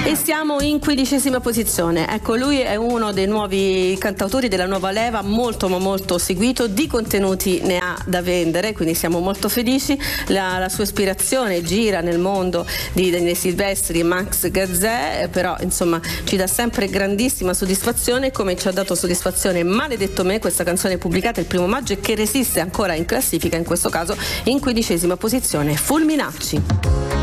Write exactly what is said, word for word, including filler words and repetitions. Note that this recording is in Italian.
E siamo in quindicesima posizione. Ecco, lui è uno dei nuovi cantautori della nuova leva, molto ma molto seguito, di contenuti ne ha da vendere, quindi siamo molto felici. La, la sua ispirazione gira nel mondo di Daniele Silvestri e Max Gazzè, però insomma ci dà sempre grandissima soddisfazione, come ci ha dato soddisfazione Maledetto me, questa canzone pubblicata il primo maggio e che resiste ancora in classifica, in questo caso in quindicesima posizione. Fulminacci.